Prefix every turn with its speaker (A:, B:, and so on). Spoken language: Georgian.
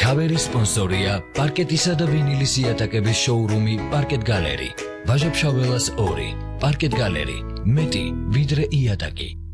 A: Cover-ის სპონსორია პარკეტისა და ვინილის იატაკების შოურუმი პარკეტ გალერი. ვაჟა-ფშაველას 2. პარკეტ გალერი. მეტი ვიდრე იატაკი.